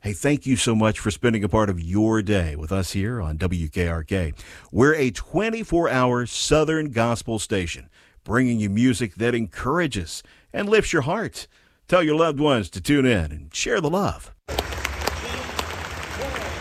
Hey, thank you so much for spending a part of your day with us here on WKRK. We're a 24-hour Southern gospel station, bringing you music that encourages and lifts your heart. Tell your loved ones to tune in and share the love.